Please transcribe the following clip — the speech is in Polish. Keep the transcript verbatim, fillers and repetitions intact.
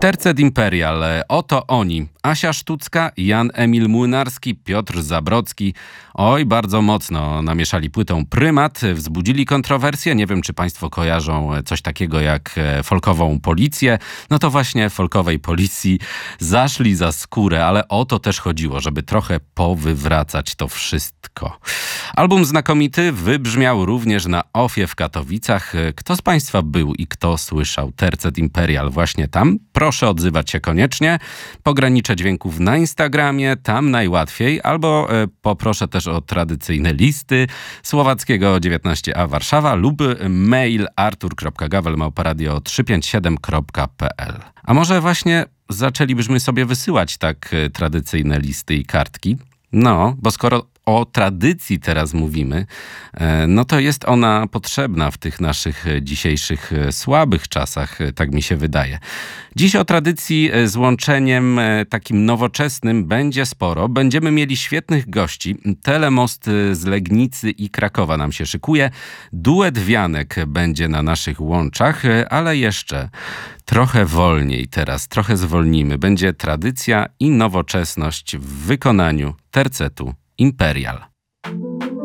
Tercet Imperial, oto oni. Asia Sztucka, Jan Emil Młynarski, Piotr Zabrocki. Oj, bardzo mocno namieszali płytą Prymat, wzbudzili kontrowersje. Nie wiem, czy państwo kojarzą coś takiego jak folkową policję. No to właśnie folkowej policji zaszli za skórę, ale o to też chodziło, żeby trochę powywracać to wszystko. Album znakomity wybrzmiał również na Ofie w Katowicach. Kto z państwa był i kto słyszał Tercet Imperial właśnie tam? Proszę odzywać się koniecznie. Pogranicze dźwięków na Instagramie, tam najłatwiej. Albo e, poproszę też o tradycyjne listy Słowackiego dziewiętnaście A Warszawa lub mail artur kropka gawel małpa radio trzysta pięćdziesiąt siedem kropka p l. A może właśnie zaczęlibyśmy sobie wysyłać tak e, tradycyjne listy i kartki? No, bo skoro o tradycji teraz mówimy, no to jest ona potrzebna w tych naszych dzisiejszych słabych czasach, tak mi się wydaje. Dziś o tradycji z łączeniem takim nowoczesnym będzie sporo. Będziemy mieli świetnych gości. Telemost z Legnicy i Krakowa nam się szykuje. Duet wianek będzie na naszych łączach, ale jeszcze trochę wolniej teraz, trochę zwolnimy. Będzie tradycja i nowoczesność w wykonaniu Tercetu Imperial.